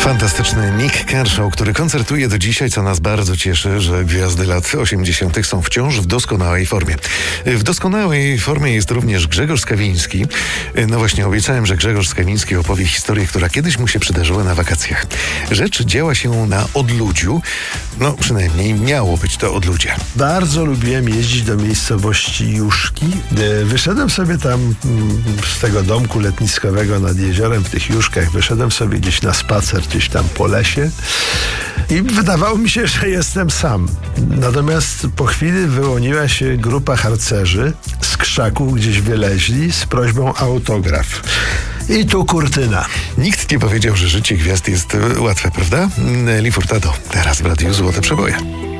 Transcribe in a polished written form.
Fantastyczny Nik Kershaw, który koncertuje do dzisiaj, co nas bardzo cieszy, że gwiazdy lat 80. są wciąż w doskonałej formie. W doskonałej formie jest również Grzegorz Skawiński. No właśnie, obiecałem, że Grzegorz Skawiński opowie historię, która kiedyś mu się przydarzyła na wakacjach. Rzecz działa się na odludziu, no przynajmniej miało być to odludzie. Bardzo lubiłem jeździć do miejscowości Juszki. Wyszedłem sobie tam z tego domku letniskowego nad jeziorem w tych Juszkach, wyszedłem sobie gdzieś na spacer, gdzieś tam po lesie i wydawało mi się, że jestem sam. Natomiast po chwili wyłoniła się grupa harcerzy z krzaków, gdzieś wyleźli z prośbą o autograf. I tu kurtyna. Nikt nie powiedział, że życie gwiazd jest łatwe, prawda? Nelly Furtado, teraz w Radiu Złote Przeboje.